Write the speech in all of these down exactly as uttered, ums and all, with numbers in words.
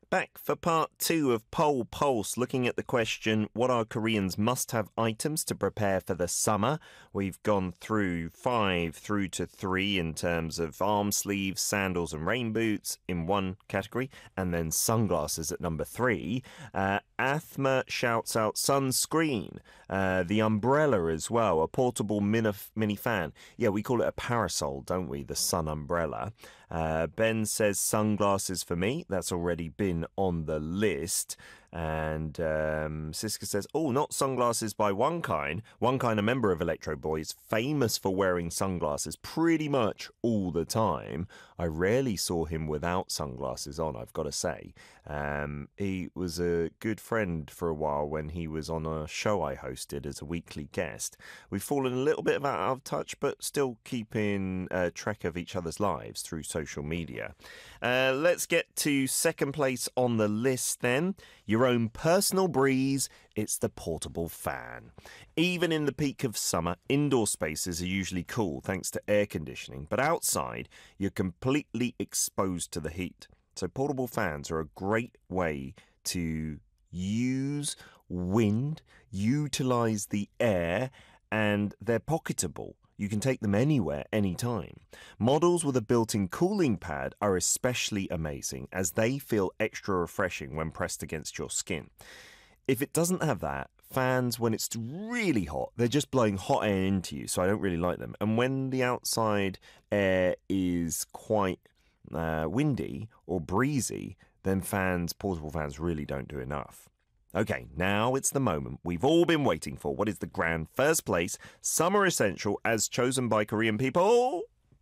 Back for part two of Pole Pulse, looking at the question, what are Koreans' must-have items to prepare for the summer? We've gone through five through to three in terms of arm sleeves, sandals and rain boots in one category, and then sunglasses at number three. Uh, Athma shouts out sunscreen, uh, the umbrella as well, a portable mini, mini fan. Yeah, we call it a parasol, don't we? The sun umbrella. Uh, Ben says sunglasses for me. That's already been on the list. And um, Siska says, oh, not sunglasses by One Kind. One Kind, a member of Electro Boy, is famous for wearing sunglasses pretty much all the time. I rarely saw him without sunglasses on, I've got to say. Um, he was a good friend for a while when he was on a show I hosted as a weekly guest. We've fallen a little bit out of touch, but still keeping uh, track of each other's lives through social media. Uh, let's get to second place on the list then. Your own personal breeze, it's the portable fan. Even in the peak of summer, indoor spaces are usually cool thanks to air conditioning, but outside you're completely exposed to the heat. So portable fans are a great way to use wind, utilize the air, and they're pocketable. You can take them anywhere, anytime. Models with a built-in cooling pad are especially amazing as they feel extra refreshing when pressed against your skin. If it doesn't have that, fans, when it's really hot, they're just blowing hot air into you, so I don't really like them. And when the outside air is quite uh, windy or breezy, then fans, portable fans, really don't do enough. Okay, now it's the moment we've all been waiting for. What is the grand first place summer essential as chosen by Korean people?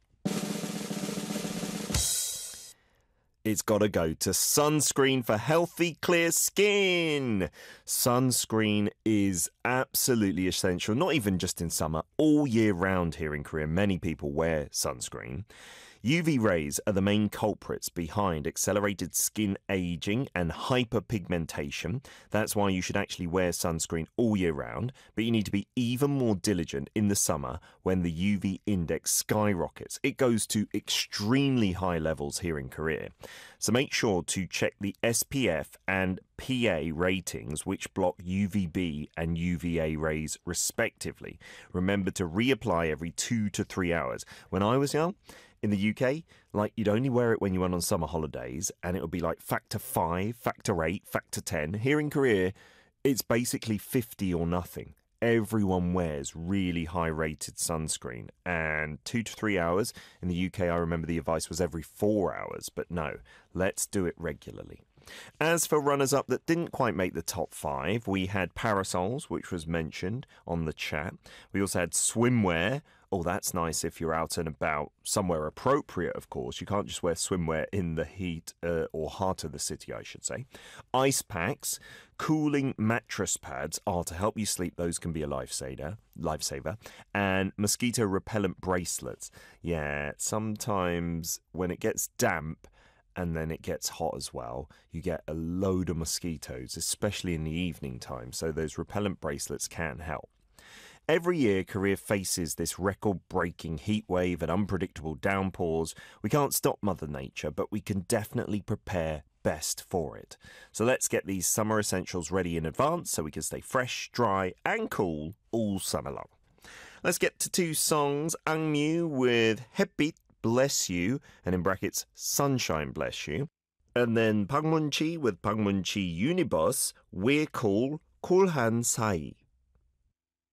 It's got to go to sunscreen for healthy, clear skin. Sunscreen is absolutely essential, not even just in summer, all year round here in Korea. Many people wear sunscreen. U V rays are the main culprits behind accelerated skin aging and hyperpigmentation. That's why you should actually wear sunscreen all year round, but you need to be even more diligent in the summer when the U V index skyrockets. It goes to extremely high levels here in Korea. So make sure to check the S P F and P A ratings, which block U V B and U V A rays respectively. Remember to reapply every two to three hours. When I was young, in the U K, like you'd only wear it when you went on summer holidays, and it would be like factor five, factor eight, factor ten. Here in Korea, it's basically fifty or nothing. Everyone wears really high-rated sunscreen, and two to three hours. In the U K, I remember the advice was every four hours, but no, let's do it regularly. As for runners-up that didn't quite make the top five, we had parasols, which was mentioned on the chat. We also had swimwear. Oh, that's nice if you're out and about, somewhere appropriate, of course. You can't just wear swimwear in the heat uh, or heart of the city, I should say. Ice packs, cooling mattress pads are to help you sleep. Those can be a lifesaver. Lifesaver. And mosquito repellent bracelets. Yeah, sometimes when it gets damp, and then it gets hot as well, you get a load of mosquitoes, especially in the evening time, so those repellent bracelets can help. Every year, Korea faces this record-breaking heat wave and unpredictable downpours. We can't stop Mother Nature, but we can definitely prepare best for it. So let's get these summer essentials ready in advance so we can stay fresh, dry and cool all summer long. Let's get to two songs. Angmu with 햇빛 Bless You, and in brackets, Sunshine Bless You. And then Park Mun-chi with Park Mun-chi Unibus, We're Cool, 쿨한 사이.